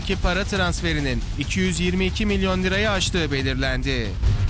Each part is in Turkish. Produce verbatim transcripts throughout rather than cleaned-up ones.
arasındaki para transferinin iki yüz yirmi iki milyon lirayı aştığı belirlendi.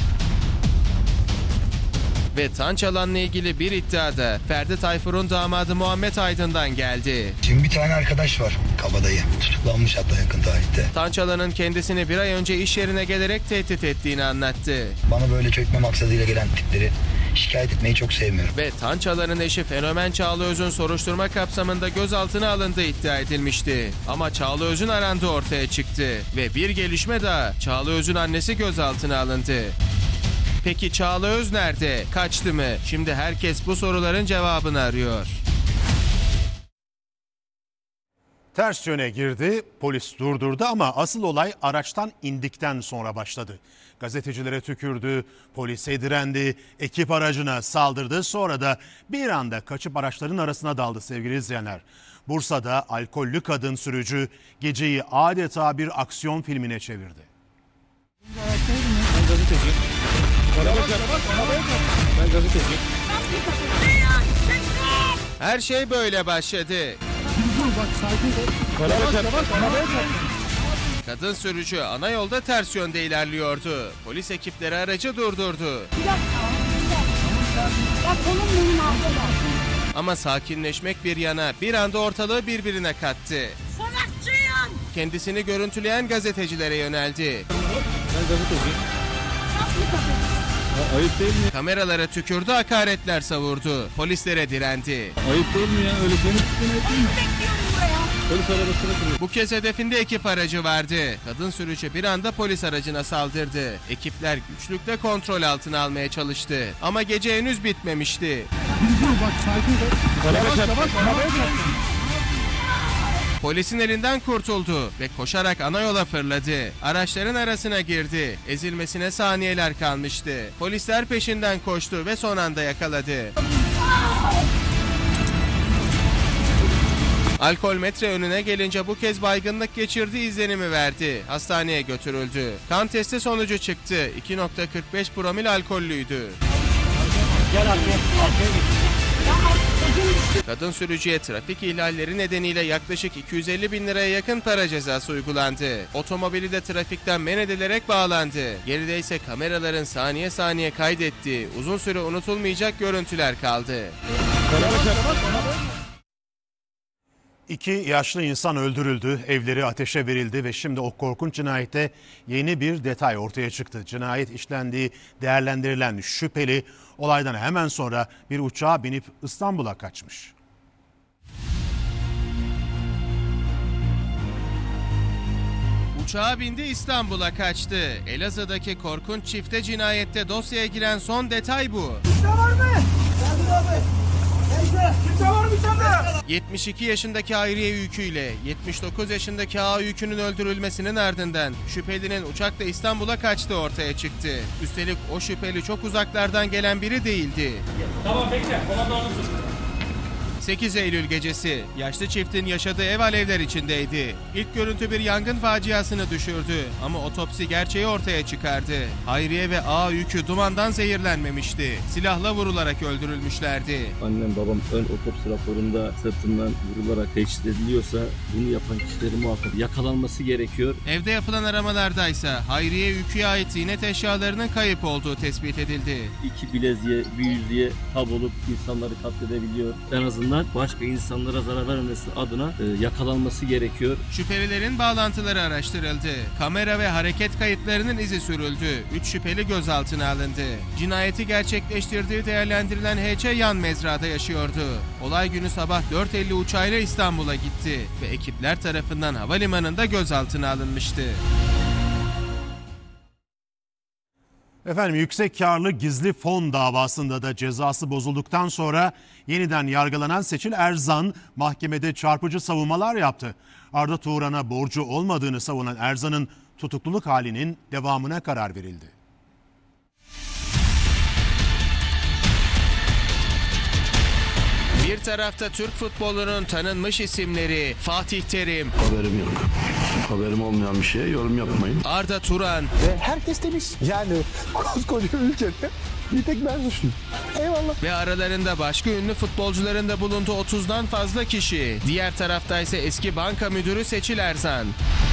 Ve Tançalan'la ilgili bir iddia da Ferdi Tayfur'un damadı Muhammed Aydın'dan geldi. Şimdi bir tane arkadaş var, kabadayı. Tutuklanmış hatta yakın tarihte. Tançalan'ın kendisini bir ay önce iş yerine gelerek tehdit ettiğini anlattı. Bana böyle çökme maksadıyla gelen tipleri şikayet etmeyi çok sevmiyorum. Ve Tançalan'ın eşi Fenomen Çağlaöz'ün soruşturma kapsamında gözaltına alındığı iddia edilmişti. Ama Çağlaöz'ün arandığı ortaya çıktı. Ve bir gelişme daha, Çağlaöz'ün annesi gözaltına alındı. Peki Çağlaöz nerede? Kaçtı mı? Şimdi herkes bu soruların cevabını arıyor. Ters yöne girdi, polis durdurdu ama asıl olay araçtan indikten sonra başladı. Gazetecilere tükürdü, polise direndi, ekip aracına saldırdı. Sonra da bir anda kaçıp araçların arasına daldı sevgili izleyenler. Bursa'da alkollü kadın sürücü geceyi adeta bir aksiyon filmine çevirdi. Her şey böyle başladı. Kadın sürücü ana yolda ters yönde ilerliyordu. Polis ekipleri aracı durdurdu. Ama sakinleşmek bir yana bir anda ortalığı birbirine kattı. Kendisini görüntüleyen gazetecilere yöneldi. Ayıp değil mi? Kameralara tükürdü, hakaretler savurdu. Polislere direndi. Ayıp değil mi ya? Öyle seni polis arabasına kırıyor. Bu kez hedefinde ekip aracı vardı. Kadın sürücü bir anda polis aracına saldırdı. Ekipler güçlükle kontrol altına almaya çalıştı. Ama gece henüz bitmemişti. Bak sakin ol. Polisin elinden kurtuldu ve koşarak ana yola fırladı. Araçların arasına girdi. Ezilmesine saniyeler kalmıştı. Polisler peşinden koştu ve son anda yakaladı. Alkol metre önüne gelince bu kez baygınlık geçirdiği izlenimi verdi. Hastaneye götürüldü. Kan testi sonucu çıktı. iki nokta kırk beş promil alkollüydü. Gel abi, arkaya git. Kadın sürücüye trafik ihlalleri nedeniyle yaklaşık iki yüz elli bin liraya yakın para cezası uygulandı. Otomobili de trafikten men edilerek bağlandı. Geride ise kameraların saniye saniye kaydettiği uzun süre unutulmayacak görüntüler kaldı. İki yaşlı insan öldürüldü, evleri ateşe verildi ve şimdi o korkunç cinayette yeni bir detay ortaya çıktı. Cinayet işlendiği değerlendirilen şüpheli olaydan hemen sonra bir uçağa binip İstanbul'a kaçmış. Uçağa bindi, İstanbul'a kaçtı. Elazığ'daki korkunç çifte cinayette dosyaya giren son detay bu. Kimse var mı? Geldim abi. Neyse, kimse var mı içeride? yetmiş iki yaşındaki Hayriye Ülkü ile yetmiş dokuz yaşındaki A Ülkü'nün öldürülmesinin ardından şüphelinin uçakla İstanbul'a kaçtığı ortaya çıktı. Üstelik o şüpheli çok uzaklardan gelen biri değildi. Tamam bekle, komando anlatın. sekiz Eylül gecesi yaşlı çiftin yaşadığı ev alevler içindeydi. İlk görüntü bir yangın faciasını düşürdü ama otopsi gerçeği ortaya çıkardı. Hayriye ve A Ülkü dumandan zehirlenmemişti. Silahla vurularak öldürülmüşlerdi. Annem babam ön otopsi raporunda sırtından vurularak teşhis ediliyorsa bunu yapan kişilerin muhakkak yakalanması gerekiyor. Evde yapılan aramalardaysa Hayriye Ülkü'ye ait ziynet eşyalarının kayıp olduğu tespit edildi. İki bileziğe, bir yüzüğe tab olup insanları katledebiliyor. En azından başka insanlara zarar vermesi adına e, yakalanması gerekiyor. Şüphelilerin bağlantıları araştırıldı. Kamera ve hareket kayıtlarının izi sürüldü. Üç şüpheli gözaltına alındı. Cinayeti gerçekleştirdiği değerlendirilen H Ç yan mezrada yaşıyordu. Olay günü sabah dört elli uçağıyla İstanbul'a gitti ve ekipler tarafından havalimanında gözaltına alınmıştı. Efendim yüksek karlı gizli fon davasında da cezası bozulduktan sonra yeniden yargılanan Seçil Erzan mahkemede çarpıcı savunmalar yaptı. Arda Turan'a borcu olmadığını savunan Erzan'ın tutukluluk halinin devamına karar verildi. Bir tarafta Türk futbolunun tanınmış isimleri Fatih Terim, Haberim yok. Haberim olmayan bir şeye yorum yapmayın. Arda Turan Ve herkes temiz. Yani koskoca ülkede bir tek ben suçluyum. Eyvallah. ve aralarında başka ünlü futbolcuların da bulunduğu otuzdan fazla kişi. Diğer tarafta ise eski banka müdürü Seçil Erzan.